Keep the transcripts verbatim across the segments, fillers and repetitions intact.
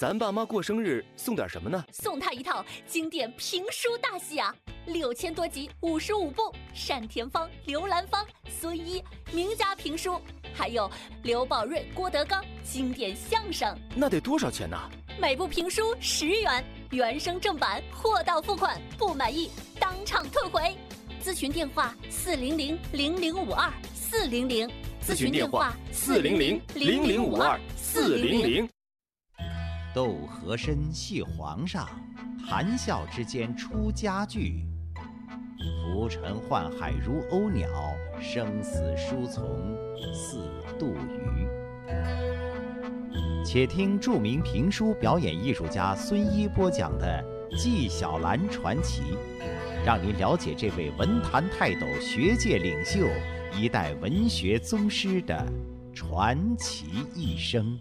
咱爸妈过生日送点什么呢？ 送他一套经典评书大戏啊，六千多集，五十五部，单田芳、刘兰芳、孙一名家评书，还有刘宝瑞、郭德纲经典相声。 那得多少钱呢？ 每部评书十元，原声正版，货到付款，不满意当场退回。咨询电话：四零零零零五二四零零。 咨询电话：四零零零零五二四零零。 斗和珅系皇上，谈笑之间出家具。浮沉宦海如鸥鸟，生死书从似杜鱼。且听著名评书表演艺术家孙一播讲的《纪晓岚传奇》，让您了解这位文坛泰斗、学界领袖、一代文学宗师的传奇一生。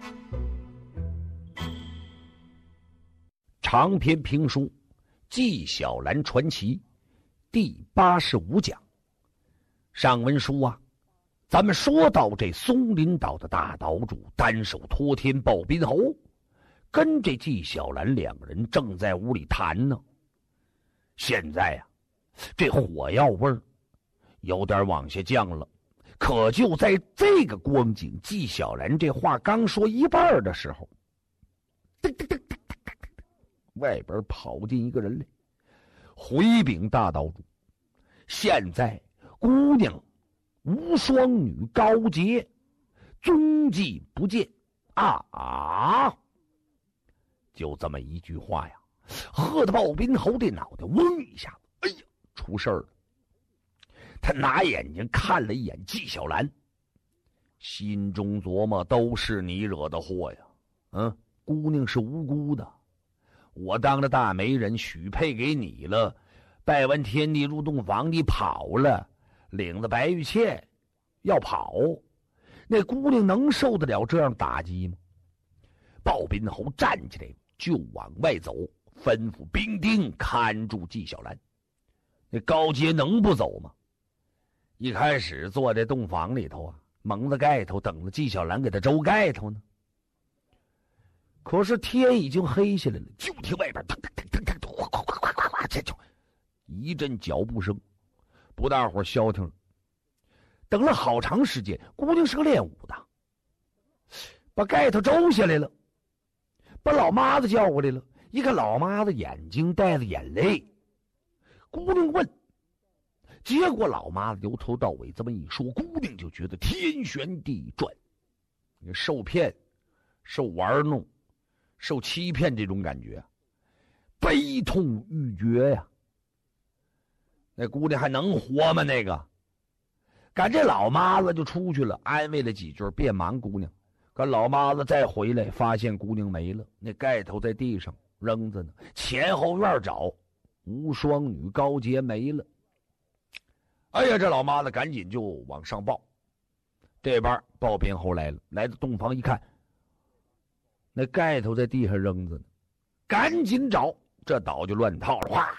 长篇评书《纪晓岚传奇》第八十五讲。上文书啊，咱们说到这松林岛的大岛主单手托天鲍宾侯，跟这纪晓岚两个人正在屋里谈呢。现在呀、啊，这火药味儿有点往下降了。可就在这个光景，纪晓岚这话刚说一半的时候，噔噔噔。外边跑进一个人来，回禀大岛主，现在姑娘无双女高洁踪迹不见啊啊！就这么一句话呀，喝得鲍宾侯的脑袋嗡一下子，哎呀，出事儿了！他拿眼睛看了一眼纪晓岚，心中琢磨：都是你惹的祸呀！嗯，姑娘是无辜的。我当着大媒人许配给你了，拜完天地入洞房，你跑了，领着白玉倩要跑，那姑娘能受得了这样打击吗？鲍宾侯站起来就往外走，吩咐兵丁看住纪晓岚。那高阶能不走吗？一开始坐在洞房里头啊，蒙着盖头等着纪晓岚给他周盖头呢。可是天已经黑下来了，就听外边腾腾腾腾腾，哗哗哗哗哗哗，这就一阵脚步声，不大会儿消停了。等了好长时间，姑娘是个练武的，把盖头周下来了，把老妈子叫过来了。一看老妈子眼睛带着眼泪，姑娘问，结果老妈子由头到尾这么一说，姑娘就觉得天旋地转，受骗、受玩弄、受欺骗，这种感觉悲痛欲绝呀。那姑娘还能活吗？那个赶这老妈子就出去了，安慰了几句，别忙姑娘。可老妈子再回来，发现姑娘没了，那盖头在地上扔着呢，前后院找，无双女高洁没了。哎呀，这老妈子赶紧就往上报。这边鲍宾侯来了，来到洞房一看，那盖头在地上扔着呢，赶紧找，这岛就乱套了，哗，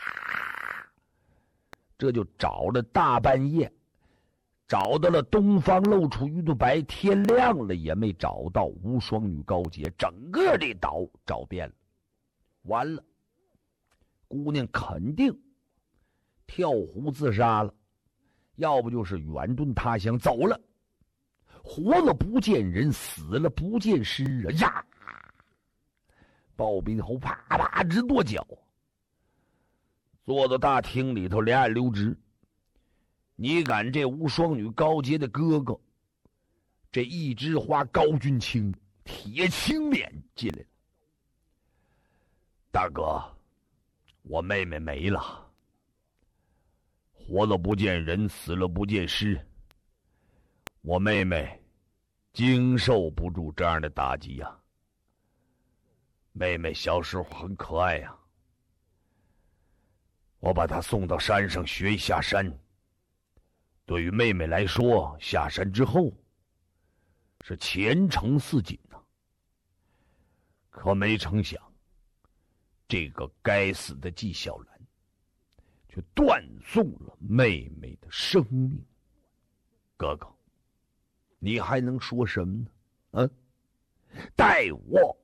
这就找了大半夜，找到了东方露出鱼肚白，天亮了也没找到无双女高洁，整个这岛找遍了。完了，姑娘肯定跳湖自杀了，要不就是远遁他乡走了。活了不见人，死了不见尸啊呀！鲍宾侯啪啪直跺脚，坐到大厅里头两眼溜直。你敢这无双女高洁的哥哥，这一枝花高君清铁青脸进来了。大哥，我妹妹没了，活了不见人，死了不见尸。我妹妹经受不住这样的打击呀、啊。妹妹小时候很可爱呀、啊，我把她送到山上学下山。对于妹妹来说，下山之后是前程似锦呐、啊。可没成想，这个该死的纪晓岚却断送了妹妹的生命。哥哥，你还能说什么呢？啊，待我